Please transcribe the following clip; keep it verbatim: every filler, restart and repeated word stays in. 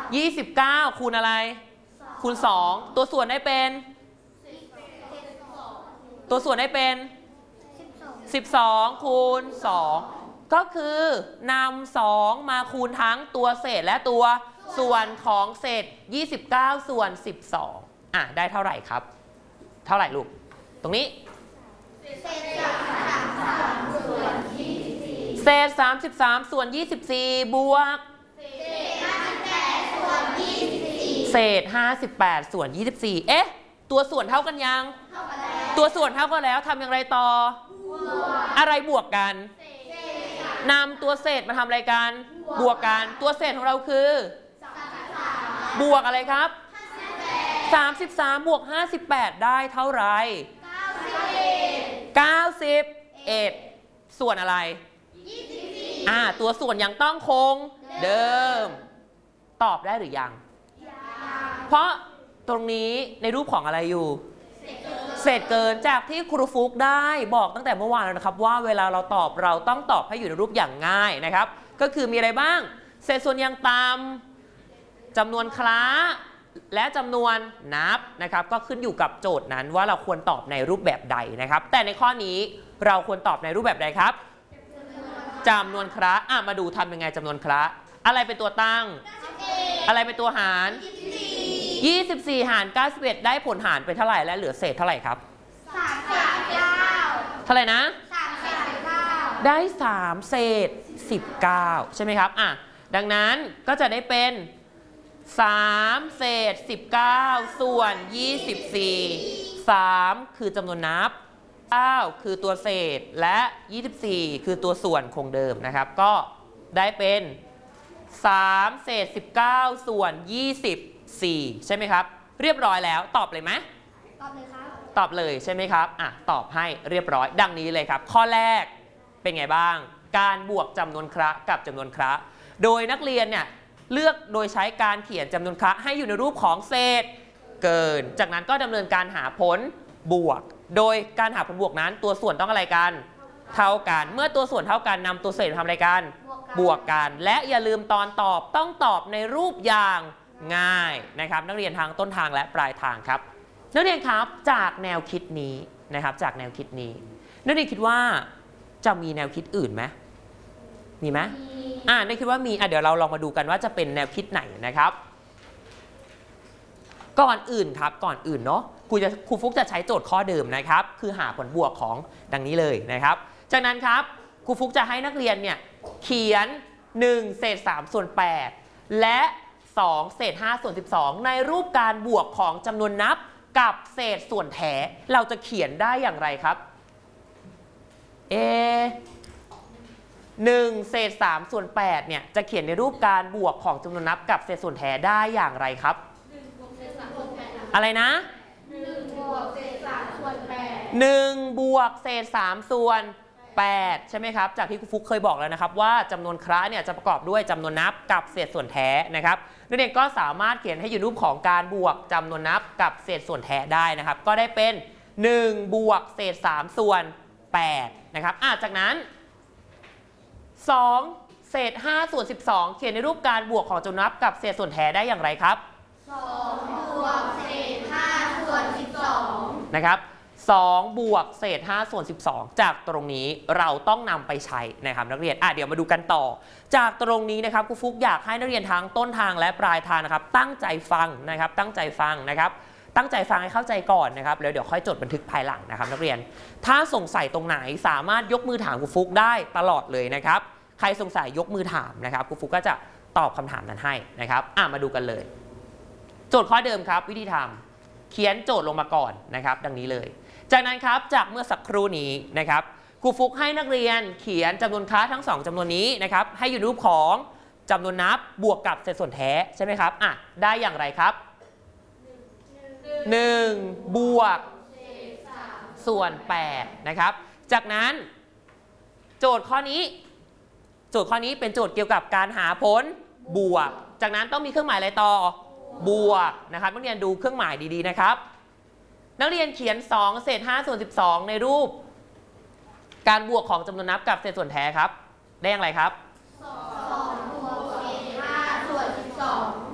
ยี่สิบเก้าคูณอะไรคูณสองตัวส่วนได้เป็นตัวส่วนได้เป็นสิบสองคูณสองก็คือนำสองมาคูณทั้งตัวเศษและตัวส่วนของเศษยี่สิบเก้าส่วนสิบสองอ่ะได้เท่าไหร่ครับเท่าไหร่ลูกตรงนี้เศษสามสิบสามส่วนยี่สิบสี่บวกเศษห้าสิบแปดส่วนยี่สิบสี่เอ๊ะตัวส่วนเท่ากันยังตัวส่วนเท่ากันแล้วทำอย่างไรต่ออะไรบวกกันนำตัวเศษมาทำอะไรกันบวกกันตัวเศษของเราคือบวกอะไรครับสามสิบสามบวกห้าสิบแปดได้เท่าไหร่เก้าสิบเอ็ดส่วนอะไรอ่าตัวส่วนยังต้องคงเดิมตอบได้หรือยังเพราะตรงนี้ในรูปของอะไรอยู่เศษเกินจากที่ครูฟุกได้บอกตั้งแต่เมื่อวานแล้วนะครับว่าเวลาเราตอบเราต้องตอบให้อยู่ในรูปอย่างง่ายนะครับก็คือมีอะไรบ้างเศษส่วนยังต่ำจำนวนคล้าและจำนวนนับนะครับก็ขึ้นอยู่กับโจทย์นั้นว่าเราควรตอบในรูปแบบใดนะครับแต่ในข้อนี้เราควรตอบในรูปแบบใดครับจำนวนคล้าอ่ะมาดูทำยังไงจำนวนคล้าอะไรเป็นตัวตั้งอะไรเป็นตัวหารยี่สิบสี่หารเก้าสิบเอ็ดได้ผลหารไปเท่าไหร่และเหลือเศษเท่าไหร่ครับสามสิบเก้าเท่าไหร่นะสามสิบเก้าได้สามเศษสิบเก้าใช่ไหมครับอ่ะดังนั้นก็จะได้เป็นสามเศษสิบเก้าส่วนยี่สิบสี่ สามคือจำนวนนับเก้าคือตัวเศษและยี่สิบสี่คือตัวส่วนคงเดิมนะครับก็ได้เป็นสามเศษสิบเก้าส่วนยี่สิบสี่ใช่ไหมครับเรียบร้อยแล้วตอบเลยไหมตอบเลยครับตอบเลยใช่ไหมครับอ่ะตอบให้เรียบร้อยดังนี้เลยครับข้อแรกเป็นไงบ้างการบวกจำนวนคระกับจำนวนคระโดยนักเรียนเนี่ยเลือกโดยใช้การเขียนจำนวนคระให้อยู่ในรูปของเศษเกินจากนั้นก็ดำเนินการหาผลบวกโดยการหาผลบวกนั้นตัวส่วนต้องอะไรกันเท่ากันเมื่อตัวส่วนเท่ากันนำตัวเศษทำอะไรกันบวกกันและอย่าลืมตอนตอบต้องตอบในรูปอย่างง่ายนะครับนักเรียนทางต้นทางและปลายทางครับนักเรียนครับจากแนวคิดนี้นะครับจากแนวคิดนี้นักเรียนคิดว่าจะมีแนวคิดอื่นไหมมีไหมอ่านักเรียนคิดว่ามีอ่ะเดี๋ยวเราลองมาดูกันว่าจะเป็นแนวคิดไหนนะครับก่อนอื่นครับก่อนอื่นเนาะครูจะครูฟุกจะใช้โจทย์ข้อเดิมนะครับคือหาผลบวกของดังนี้เลยนะครับจากนั้นครับครูฟุกจะให้นักเรียนเนี่ยเขียนหนึ่งเศษสามส่วนแปดและสองเศษห้าส่วนสิบสองในรูปการบวกของจำนวนนับกับเศษส่วนแถเราจะเขียนได้อย่างไรครับเอหนึ่งเศษสามส่วนแปดเนี่ยจะเขียนในรูปการบวกของจำนวนนับกับเศษส่วนแถได้อย่างไรครับอะไรนะหนึ่งบวกเศษสามส่วนแปดหนึ่งบวกเศษสามส่วนแปดใช่ไหมครับจากที่ครูฟุกเคยบอกแล้วนะครับว่าจำนวนคระเนี่ยจะประกอบด้วยจำนวนนับกับเศษส่วนแท้นะครับนักเรียนก็สามารถเขียนให้อยู่รูปของการบวกจำนวนนับกับเศษส่วนแท้ได้นะครับก็ได้เป็นหนึ่งบวกเศษสามส่วนแปดนะครับอ่ะจากนั้นสองเศษห้าส่วนสิบสองเขียนในรูปการบวกของจำนวนนับกับเศษส่วนแท้ได้อย่างไรครับสองบวกเศษห้าส่วนสิบสองนะครับสองบวกเศษห้าส่วนสิบสองจากตรงนี้เราต้องนำไปใช้นะครับนักเรียนอ่ะเดี๋ยวมาดูกันต่อจากตรงนี้นะครับครูฟุกอยากให้นักเรียนทั้งต้นทางและปลายทางนะครับตั้งใจฟังนะครับตั้งใจฟังนะครับตั้งใจฟังให้เข้าใจก่อนนะครับแล้วเดี๋ยวค่อยจดบันทึกภายหลังนะครับนักเรียนถ้าสงสัยตรงไหนสามารถยกมือถามครูฟุกได้ตลอดเลยนะครับใครสงสัยยกมือถามนะครับครูฟุกก็จะตอบคำถามนั้นให้นะครับอ่ะมาดูกันเลยโจทย์ข้อเดิมครับวิธีทำเขียนโจทย์ลงมาก่อนนะครับดังนี้เลยจากนั้นครับจากเมื่อสักครู่นี้นะครับครูฟุกให้นักเรียนเขียนจำนวนคระทั้งสองจำนวนนี้นะครับให้อยู่รูปของจำนวนนับบวกกับเศษส่วนแท้ใช่ไหมครับอ่ะได้อย่างไรครับหนึ่งบวกส่วนแปดนะครับจากนั้นโจทย์ข้อนี้โจทย์ข้อนี้เป็นโจทย์เกี่ยวกับการหาผลบวกจากนั้นต้องมีเครื่องหมายอะไรต่อบวกนะครับนักเรียนดูเครื่องหมายดีๆนะครับนักเรียนเขียนสองเศษห้าส่วนสิบสองในรูปการบวกของจำนวนนับกับเศษส่วนแท้ครับได้อย่างไรครับสองบวกเศษห้าส่วนสิบสอง